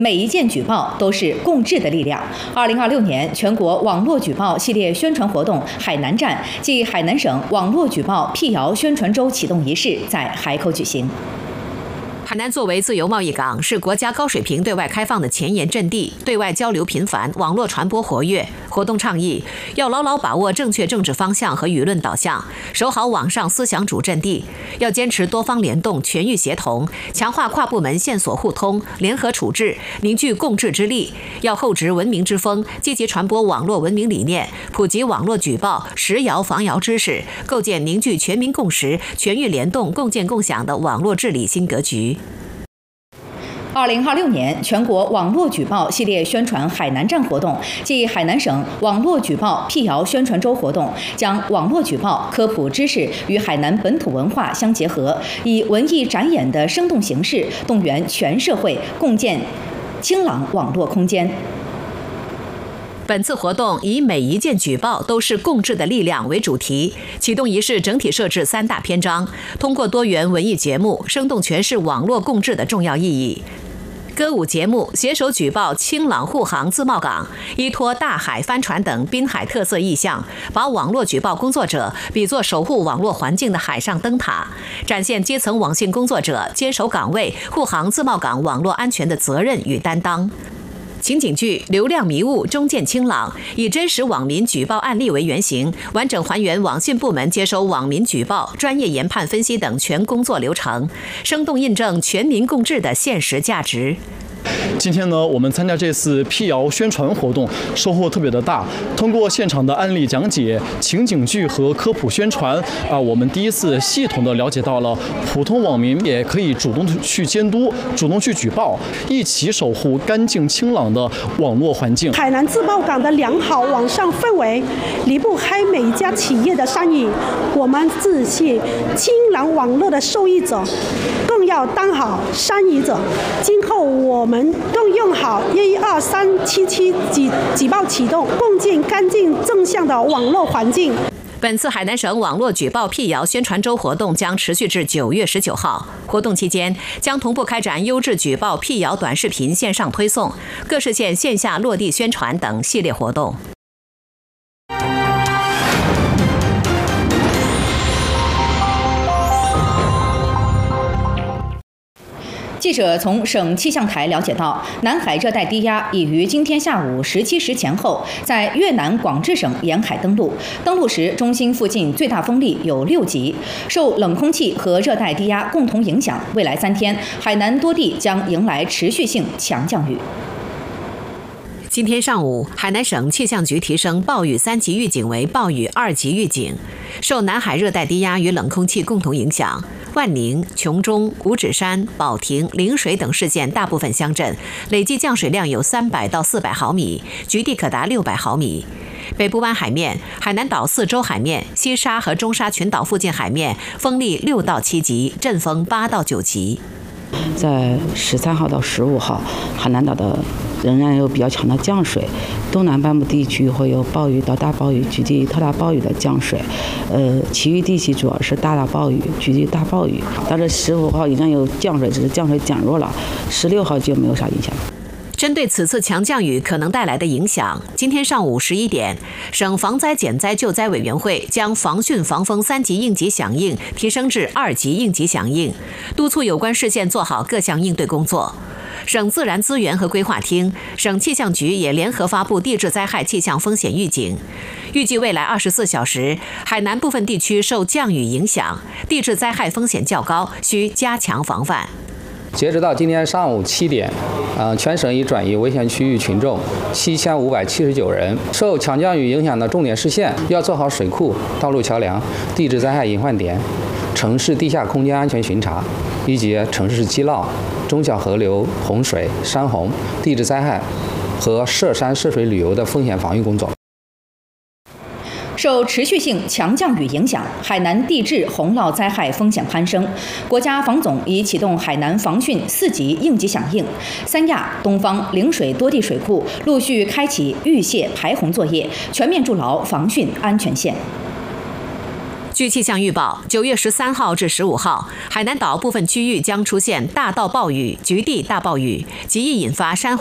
每一件举报都是共治的力量。2026年全国网络举报系列宣传活动海南站暨海南省网络举报辟谣宣传周启动仪式在海口举行。 海南作为自由贸易港，是国家高水平对外开放的前沿阵地，对外交流频繁，网络传播活跃。活动倡议要牢牢把握正确政治方向和舆论导向，守好网上思想主阵地。要坚持多方联动、全域协同，强化跨部门线索互通、联合处置，凝聚共治之力。要厚植文明之风，积极传播网络文明理念，普及网络举报、识谣防谣知识，构建凝聚全民共识、全域联动、共建共享的网络治理新格局。 2026年全国网络举报系列宣传海南站活动暨海南省网络举报辟谣宣传周活动，将网络举报科普知识与海南本土文化相结合，以文艺展演的生动形式，动员全社会共建清朗网络空间。 本次活动以每一件举报都是共治的力量为主题，启动仪式整体设置3大篇章，通过多元文艺节目，生动诠释网络共治的重要意义。歌舞节目携手举报清朗护航自贸港，依托大海、帆船等滨海特色意象，把网络举报工作者比作守护网络环境的海上灯塔，展现基层网信工作者坚守岗位、护航自贸港网络安全的责任与担当。情景剧流量迷雾终见清朗，以真实网民举报案例为原型，完整还原网信部门接收网民举报、专业研判分析等全工作流程，生动印证全民共治的现实价值。 今天呢，我们参加这次辟谣宣传活动，收获特别的大。通过现场的案例讲解、情景剧和科普宣传，我们第一次系统的了解到了普通网民也可以主动去监督、主动去举报，一起守护干净清朗的网络环境。 海南自贸港的良好网上氛围离不开每一家企业的参与，我们自是清朗网络的受益者，更要当好参与者。今后我们更用好112-377举报启动，共建干净正向的网络环境。 本次海南省网络举报辟谣宣传周活动将持续至9月19号。活动期间将同步开展优质举报辟谣短视频线上推送、各市县线下落地宣传等系列活动。 记者从省气象台了解到，南海热带低压已于今天下午17时前后在越南广治省沿海登陆。登陆时，中心附近最大风力有6级。受冷空气和热带低压共同影响，未来3天，海南多地将迎来持续性强降雨。 今天上午，海南省气象局提升暴雨3级预警为暴雨2级预警。受南海热带低压与冷空气共同影响，万宁、琼中、五指山、保亭、陵水等市县大部分乡镇累计降水量有300到400毫米，局地可达600毫米。北部湾海面、海南岛4周海面、西沙和中沙群岛附近海面风力6到7级，阵风8到9级。 在13号到15号，海南岛的仍然有比较强的降水，东南半部地区会有暴雨到大暴雨、局地特大暴雨的降水，其余地区主要是大暴雨、局地大暴雨。到这15号已经有降水，只是降水减弱了，16号就没有啥影响。 针对此次强降雨可能带来的影响，今天上午11点，省防灾减灾救灾委员会将防汛防风3级应急响应提升至2级应急响应，督促有关市县做好各项应对工作。省自然资源和规划厅、省气象局也联合发布地质灾害气象风险预警，预计未来24小时，海南部分地区受降雨影响，地质灾害风险较高，需加强防范。 截止到今天上午7点，全省已转移危险区域群众7579人。受强降雨影响的重点市县要做好水库、道路桥梁、地质灾害隐患点、城市地下空间安全巡查，以及城市积涝、中小河流洪水、山洪、地质灾害和涉山涉水旅游的风险防御工作。 受持续性强降雨影响，海南地质洪涝灾害风险攀升。国家防总已启动海南防汛4级应急响应，三亚、东方、陵水多地水库陆续开启预泄排洪作业，全面筑牢防汛安全线。 据气象预报，9月13号至15号，海南岛部分区域将出现大到暴雨、局地大暴雨，极易引发山